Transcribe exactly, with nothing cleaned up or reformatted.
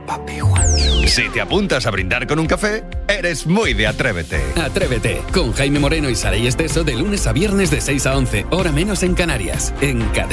Papi Juancho. Si te apuntas a brindar con un café, eres muy de Atrévete. Atrévete, con Jaime Moreno y Saray Esteso de lunes a viernes de seis a once, hora menos en Canarias, en Cadena.